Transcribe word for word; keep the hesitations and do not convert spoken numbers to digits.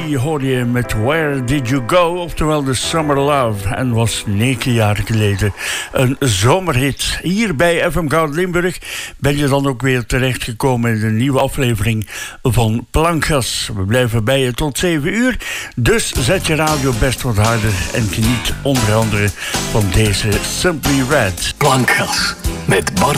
Lee hoorde je met Where Did You Go, oftewel The Summer Love. En was negen jaar geleden een zomerhit. Hier bij F M Goud Limburg ben je dan ook weer terechtgekomen in een nieuwe aflevering van Plankgas. We blijven bij je tot zeven uur, dus zet je radio best wat harder en geniet onder andere van deze Simply Red. Plankgas met Bart